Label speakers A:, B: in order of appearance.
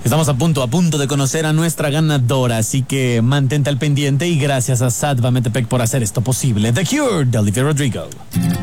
A: Estamos a punto de conocer a nuestra ganadora, así que mantente al pendiente y gracias a Sadva Metepec por hacer esto posible. The Cure, de Olivia Rodrigo.